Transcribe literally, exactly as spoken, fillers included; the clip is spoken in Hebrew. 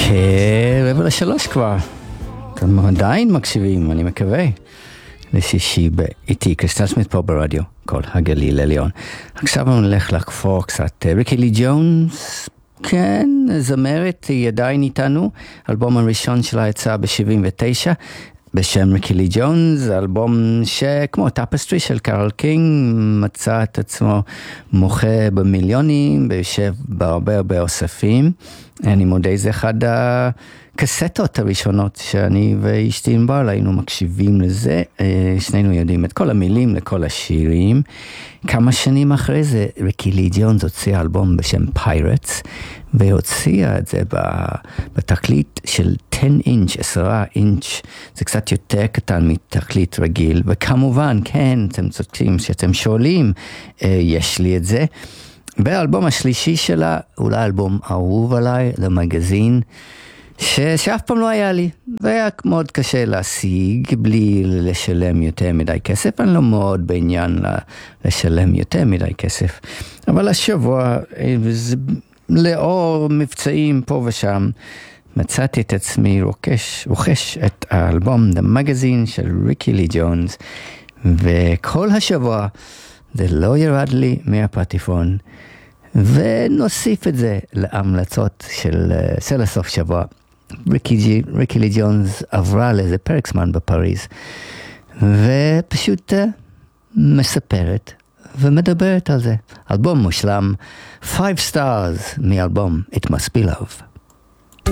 רבע לשלוש כבר. אתם עדיין מקשיבים, אני מקווה. לשישי באיתי, קריסטל סמית פה ברדיו, כל הגליל עליון. עכשיו אנחנו נלך לחפור קצת. ריקי לי ג'ונס, כן, זמרת, היא עדיין איתנו. האלבום הראשון שלה יצא ב-שבעים ותשע, בשם ריקי לי ג'ונס, אלבום שכמו טאפסטרי של קארל קינג, מצא את עצמו מוחה במיליונים, ויושב בהרבה הרבה אוספים. אני מודה, זה אחד הקסטות הראשונות שאני ואשתי ענבל היינו מקשיבים לזה, שנינו יודעים את כל המילים לכל השירים. כמה שנים אחרי זה ריקי לי ג'ונס הוציאה אלבום בשם פיירטס, והוציאה את זה בתקליט של עשרה אינץ', עשרה אינץ', זה קצת יותר קטן מתקליט רגיל, וכמובן, כן, אתם צודקים שאתם שואלים, יש לי את זה. והאלבום השלישי שלה, אולי אלבום אהוב עליי, למגזין, ש... שאף פעם לא היה לי. זה היה מאוד קשה להשיג, בלי לשלם יותר מדי כסף. אני לא מאוד בעניין לשלם יותר מדי כסף. אבל השבוע, זה... לאור מבצעים פה ושם, מצאתי את עצמי רוכש, רוכש את האלבום The Magazine של ריקי לי ג'ונס, וכל השבוע זה לא ירד לי מהפטיפון, ונוסיף את זה להמלצות של, של הסוף שבוע. ריקי, ריקי לי ג'ונס עברה לאיזה פרק זמן בפריז, ופשוט מספרת ומדברת על זה. אלבום מושלם, five stars מאלבום It Must Be Love.